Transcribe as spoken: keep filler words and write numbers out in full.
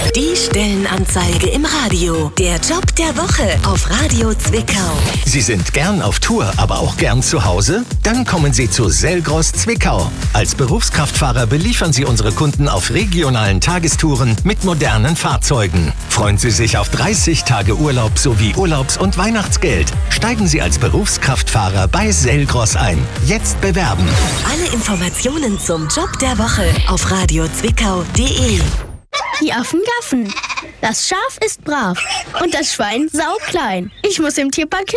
Die Stellenanzeige im Radio. Der Job der Woche auf Radio Zwickau. Sie sind gern auf Tour, aber auch gern zu Hause? Dann kommen Sie zu Selgros Zwickau. Als Berufskraftfahrer beliefern Sie unsere Kunden auf regionalen Tagestouren mit modernen Fahrzeugen. Freuen Sie sich auf dreißig Tage Urlaub sowie Urlaubs- und Weihnachtsgeld. Steigen Sie als Berufskraftfahrer bei Selgros ein. Jetzt bewerben. Alle Informationen zum Job der Woche auf radio zwickau punkt de. Die Affen gaffen. Das Schaf ist brav und das Schwein sauklein. Ich muss im Tierpark